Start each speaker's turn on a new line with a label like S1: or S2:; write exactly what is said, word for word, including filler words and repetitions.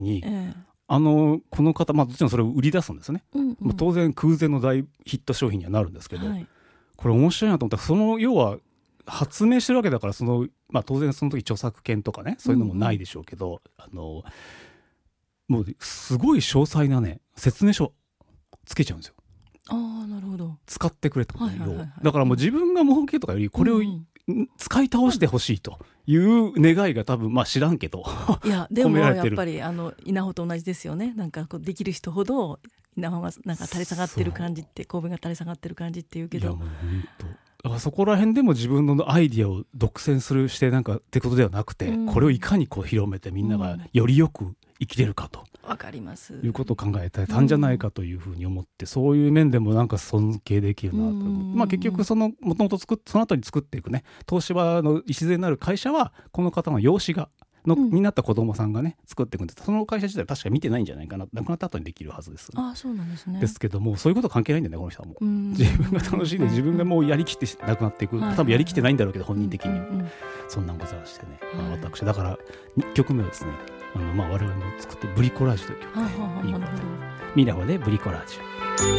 S1: に、
S2: ええ、
S1: あのこの方、まあ、もちろんそれを売り出すんですね、
S2: うんうん、
S1: まあ、当然空前の大ヒット商品にはなるんですけど、
S2: はい、こ
S1: これ面白いなと思ったら、その要は発明してるわけだから、その、まあ、当然その時著作権とかねそういうのもないでしょうけど、うんうん、あのもうすごい詳細なね説明書つけちゃうんですよ。
S2: ああ、なるほど。
S1: 使ってくれってことで、
S2: はいはいはいはい、
S1: だからもう自分が儲けとかよりこれを、うんうん、使い倒してほしいという願いが多分まあ知らんけど
S2: いやでもやっぱりあの稲穂と同じですよね。なんかこうできる人ほど稲穂がなんか垂れ下がってる感じって、神戸が垂れ下がってる感じっていうけど、
S1: いやもう本当だからそこら辺でも自分のアイディアを独占するしてなんかってことではなくて、うん、これをいかにこう広めてみんながよりよく生きれるかと、
S2: わかります、
S1: いうことを考えたんじゃないかというふうに思って、うん、そういう面でもなんか尊敬できるなと思って、うん、まあ、結局そのもともとその後に作っていくね東芝の礎になる会社はこの方の養子がの、うん、になった子供さんがね作っていくんで、その会社自体は確か見てないんじゃないかな、亡くなった後にできるはずです、ね、
S2: ああそうなんですね。
S1: ですけどもそういうこと関係ないんだよねこの人は。もう自分が楽しいで自分がもうやりきって亡くなっていく、うん、多分やりきってないんだろうけど本人的に、うんうん、そんなんございましてね、まあ、私だからいっきょくめはですね、あのまあ我々の作ってブリコラージュという曲で、いいミラホでブリコラージュ。